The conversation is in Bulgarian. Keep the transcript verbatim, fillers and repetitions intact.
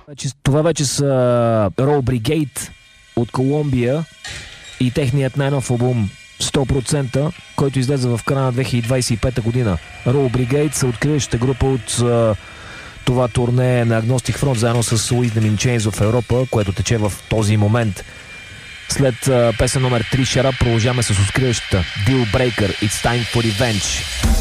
Това вече са Roll Brigade от Колумбия и техният най-нов албум сто процента, който излезе в края на две хиляди двадесет и пета година. Roll Brigade са откриващата група от а, това турне на Agnostic Front, заедно с Wisdom in Chains в Европа, което тече в този момент. След а, песен номер три Shut Up продължаваме с откриващата Deal Breaker It's Time for Revenge.